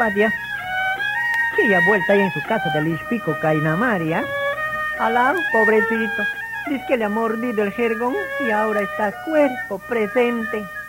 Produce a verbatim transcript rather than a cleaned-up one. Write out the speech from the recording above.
Vaya, que ya vuelta ahí en su casa del Ispico Cainamaria. Alá, pobrecito. Dice que le ha mordido el jergón y ahora está cuerpo presente.